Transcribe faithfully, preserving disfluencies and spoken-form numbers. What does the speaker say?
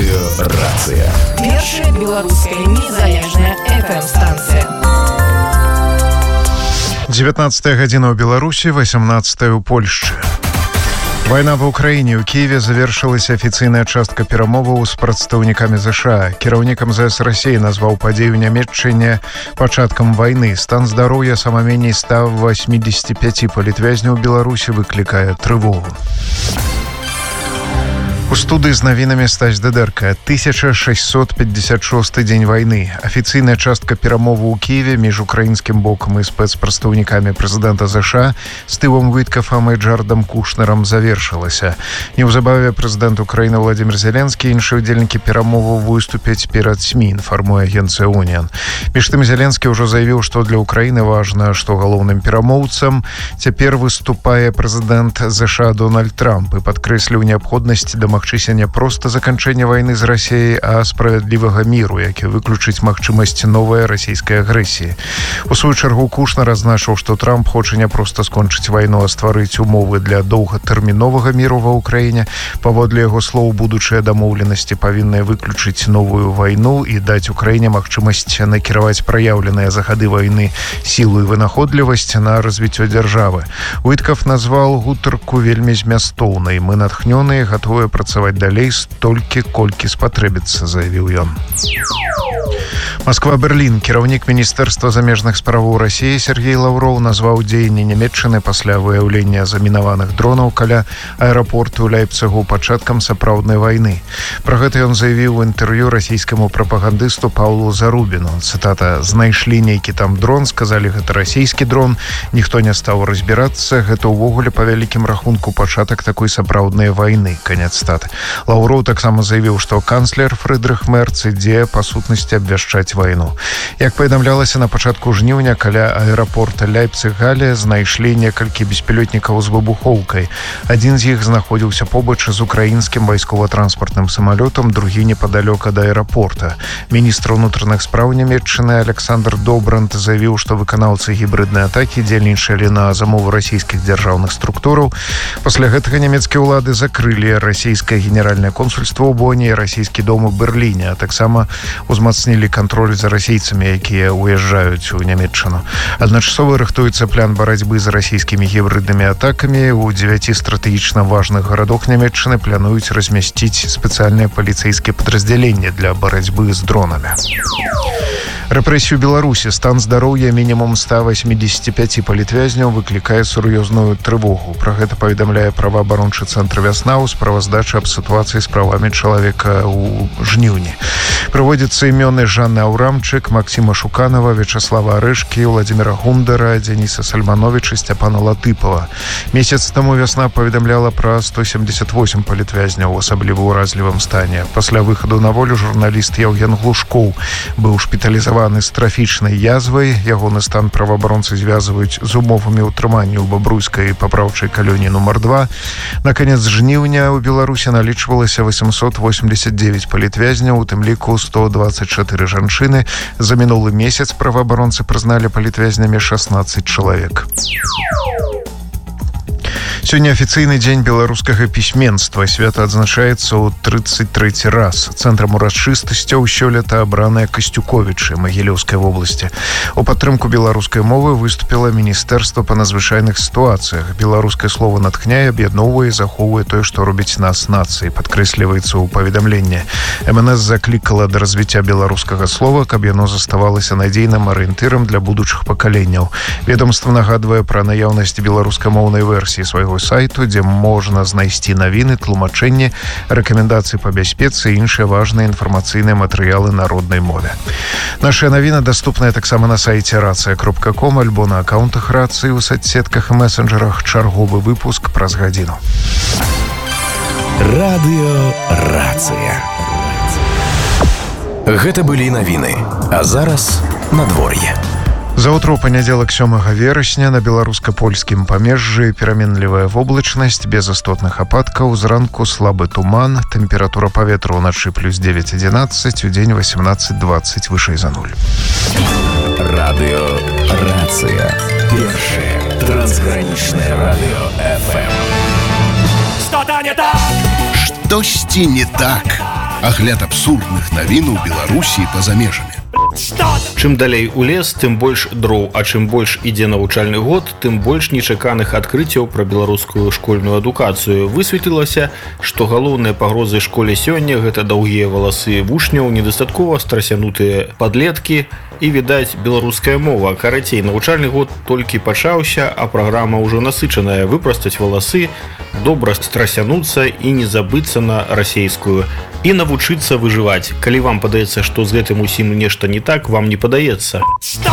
Радыёрацыя. Першая беларуская незалежная эф эм-станцыя. девятнадцатая гадзіна ў Беларусі, восемнадцатая ў Польшчы. Вайна ва ўкраіне. У Киеве завершылася афіцыйная частка перамоваў з прадстаўнікамі ЗША. Кіраўнік эм зэ эс Расіі назваў падзею ў Нямецчыне пачаткам вайны. Стан здароўя сама меней ста восьмідзесяці пяці палітвязняў Беларусі выклікае трывогу. У студыі з навінамі Стась Дыдэрка. тысяча шэсцьсот пятьдесят шосты дзень вайны. Афіцыйная частка перамоваў у Киеве між украінскім бокам і спецпрадстаўнікамі прэзідэнта ЗША Стывом Віткафам і Джарэдам Кушнерам завершылася. Неўзабаве прэзідэнт Украіны Владзімір Зеленскі і іншыя ўдзельнікі перамоваў выступяць перад СМІ, інфармуе агенцыя Уніан. Між тым Зеленскі ўжо заявіў, што для Украіны важна, што галоўным перамоўцам цяпер выступае прэзідэнт ЗША Дональд Трамп і падкрэсліў неабходнасць дамагчыся не проста заканчэння вайны з Расіяй, а справядлівага міру, які выключыць магчымасць новай расійскай агрэсіі. У сваю чаргу Кушнер адзначыў, што Трамп хоча не проста скончыць вайну, а стварыць умовы для доўгатэрміновага міру ва ўкраіне. Паводле яго слоў, будучыя дамоўленасці павінны выключыць новую вайну і даць Украіне магчымасць накіраваць праяўленыя за гады вайны сілу і вынаходлівасць на развіццё дзяржавы. Віткаф назваў гутарку вельмі змястоўнай. Мы натхнёныя, гатовыя працаваць далей столькі, колькі спатрэбіцца, заявіў ён. Москва-Берлін. Кіраўнік Міністэрства замежных справаў Расіі Сергей Лаўроў назваў дзеянні Нямецчыны пасля выяўлення замінаваных дронаў каля аэрапорту Ляйпцыгу пачаткам сапраўднай вайны. Пра гэта ён заявіў у інтэрв'ю расійскаму прапагандысту Паўлу Зарубіну. Цытата: «Знайшлі нейкі там дрон, сказалі, гэта расійскі дрон, ніхто не стаў разбірацца, гэта ўвогуле па вялікім рахунку пачатак такой сапраўднай вайны». Канец цытаты. Лаўроў таксама заявіў, што канцлер Фрыдрых Мерц ідзе па сутнасці абвяшчаць вайну. Як паведамлялася, на пачатку жніўня каля аэрапорта Ляйпцыг-Гале знайшлі некалькі беспілётнікаў з выбухоўкай. Адзін з іх знаходзіўся побач з украінскім вайскова-транспартным самалётам, другі непадалёк ад аэрапорта. Міністр унутраных спраў Нямецчыны Александр Добранд заявіў, што выканаўцы гібрыднай атакі дзейнічалі на замову расійскіх дзяржаўных структураў. Пасля гэтага нямецкія ўлады закрылі расійскае генеральнае консульства ў Боні і расійскі дом у Берліне, а таксама узмацнілі кантроль за расійцамі, якія ўязджаюць у Нямецчыну. Адначасова рыхтуецца план барацьбы з расійскімі гібрыднымі атакамі. У дзевяці стратэгічна важных гарадах Нямецчыны плануюць размясціць спецыяльныя паліцэйскія падраздзяленні для барацьбы з дронамі. Рэпрэсію Беларусі. Стан здароўя мінімум ста восьмідзесяці пяці палітвязняў выклікае сур'ёзную трывогу. Пра гэта паведамляе праваабарончы цэнтр «Вясна» у справаздачы аб сітуацыі з правамі чалавека ў жніўні. Прыводзяцца імёны Жанны Аўрамчык, Максіма Шуканова, Вячаслава Арэшкі, Владзіміра Гундара, Дзяніса Сальмановіча, Сцяпана Латыпава. Месяц таму «Вясна» паведамляла пра сто сямдзесят восем палітвязняў у асабліва ўразлівым стане. Пасля выхаду на волю журналіст Яўген Глушкоў быў шпіталізаваны з трафічнай язвай. Ягоны стан праваабаронцы звязваюць з умовамі ўтрымання ў бабруйскай папраўчай калоніі нумар два. На канец жніўня ў Беларусі налічвалася восемьсот восемьдесят девять палітвязняў, у тым ліку сто двадцать чатыры жанчыны. За мінулы месяц праваабаронцы прызналі палітвязнямі шестнадцать чалавек. Сёння афіцыйны дзень беларускага пісьменства. Свята адзначаецца ў тридцать трэці раз. Цэнтрам урачыстасцяў сёлета абраныя Касцюковічы Магілёўскай вобласці. У падтрымку беларускай мовы выступіла Міністэрства па надзвычайных сітуацыях. Беларускае слова натхняе, аб'ядноўвае і захоўвае тое, што робіць нас нацыяй, падкрэсліваецца ў паведамленні. эм эн эс заклікала да развіцця беларускага слова, каб яно заставалася надзейным арыентырам для будучых пакаленняў. Ведомства нагадвае пра наяўнасць беларускамоўнай версіі свайго сайту, дзе можна знайсці навіны, тлумачэнні, рэкамендацыі па бяспецы і іншыя важныя інфармацыйныя матэрыялы на роднай мове. Нашая навіна даступная таксама на сайце рацыя кропка ком альбо на акаунтах рацыі ў соцсетках і месенджерах. Чарговы выпуск праз гадзіну. Радыёрацыя. Гэта былі навіны. А зараз надвор'е. Заўтра ў панядзелак сёмага верасня на беларуска-польскім памежжы пераменлівая воблачнасць без істотных ападкаў, зранку слабы туман, тэмпература паветра ўначы плюс девять адзінаццаць, удзень восемнадцать двадцать вышэй за нуль. Радыёрацыя. Першае трансгранічнае радыё эф эм. Что-то не так! Штосьці не так. Агляд абсурдных навін у Беларусі і па-за межамі. Чым далей у лес, тым больш дроў, а чым больш ідзе навучальны год, тым больш нечаканых адкрыццяў пра беларускую школьную адукацыю. Высветлілася, што галоўныя пагрозы школе сёння – гэта даўгія валасы вучняў, недастаткова страсянутыя падлеткі і, відаць, беларуская мова. Карацей, навучальны год толькі пачаўся, а праграма ўжо насычаная. Выпрастаць валасы, добра страсянуцца і не забыцца на расейскую. І навучыцца выжываць. Калі вам падаецца, што з гэтым усім нешта не так, вам не падаецца.